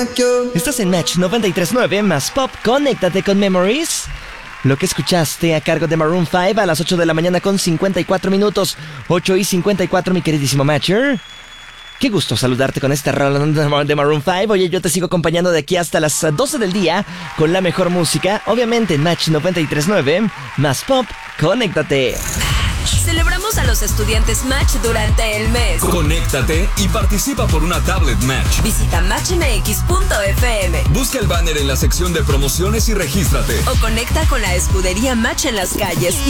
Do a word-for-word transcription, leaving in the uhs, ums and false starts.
Estás en Match noventa y tres punto nueve más Pop, conéctate con Memories. Lo que escuchaste a cargo de Maroon cinco a las ocho de la mañana con cincuenta y cuatro minutos. ocho y cincuenta y cuatro, mi queridísimo Matcher. Qué gusto saludarte con esta rola de Maroon cinco. Oye, yo te sigo acompañando de aquí hasta las doce del día con la mejor música, obviamente en Match noventa y tres punto nueve más Pop, conéctate. Celebramos a los estudiantes Match durante el mes. Conéctate y participa por una tablet Match. Visita match m x punto f m. Busca el banner en la sección de promociones y regístrate. O conecta con la escudería Match en las calles